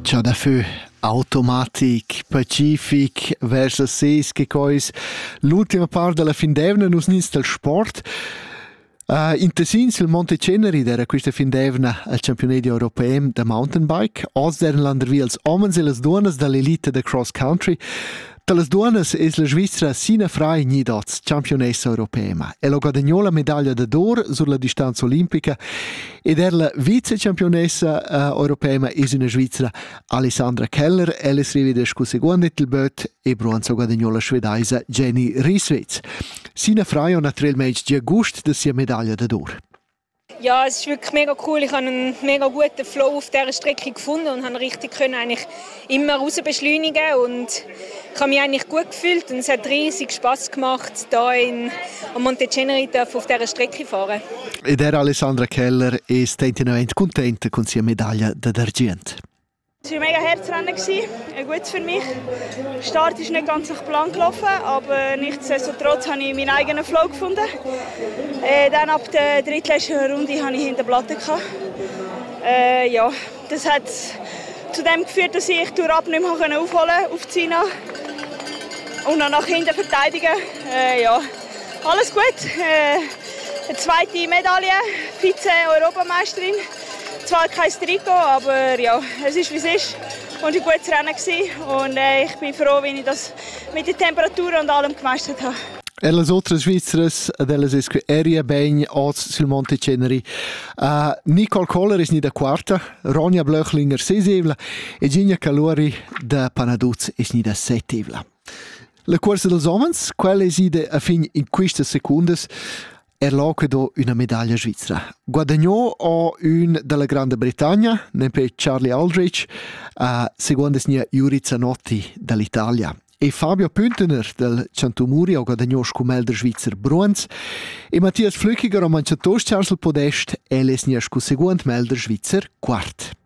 Ciò da fö automatic, pacific, verso ses che cois l'ultima part della fin d'evna nus nins del sport. In Tessin, sul Monte Ceneri, era questa fin d'evna al campionato europeo da mountain bike. Os eran landerviels omens e las duonas dall'elite da cross country. Tra las duonas es la Svizzera Sina Frei Nidots, campionessa europea. Ella guadagnò la medaglia d'or sulla distanza olimpica ed era la vice-campionessa europea es una Svizzera Alessandra Keller. Ella si rivede scu seconda il bot e bronzo guadagnò la svedesa Jenny Rieswitz. Sina Frei ha naturalmente già gust de sia medaglia d'or. Ja, es ist wirklich mega cool. Ich habe einen mega guten Flow auf dieser Strecke gefunden und habe richtig eigentlich immer raus beschleunigen und ich habe mich eigentlich gut gefühlt und es hat riesig Spass gemacht, hier am Monte Ceneri auf dieser Strecke fahren. Ed era Alessandra Keller e stentinamente contenta con sia medaglia d'argent. Es war ein mega Herzrennen, ein gutes für mich. Der Start ist nicht ganz nach Plan gelaufen, aber nichtsdestotrotz habe ich meinen eigenen Flow gefunden. Dann ab der drittletzten Runde hatte ich hinter Platte. Ja, das hat zu dem geführt, dass ich durch Ab nicht mehr aufholen auf Zina und dann nach hinten verteidigen. Ja, alles gut. Eine zweite Medaille, Vize-Europameisterin. Zwar kein Trikot, aber ja, es ist wie es ist. Und ein gutes Rennen gewesen. Und ich bin froh, wie ich das mit der Temperatur und allem gemeistert habe. E las otras Svizzeras dellas es que Eria Begn oz sul Monte Ceneri. Nicole Kohler es ni da quarta, Ronja Blöchlinger sesevla e Gina Calori da Panaduz es ni da setevla. La corsa dels homens, quella es ida a fin in queste secundas, erloquedo una medaglia svizzera. Guadagnò o un dalla Grande Bretagna, nempe Charlie Aldrich, seconda snia Juri Zanotti dall'Italia. E Fabio Püntener del Centumuri ha guadagnò scumel der Schweizer Bruns e Matthias Flückiger ha manciato Charles il podest e les snia scu second mel der Schweizer quart.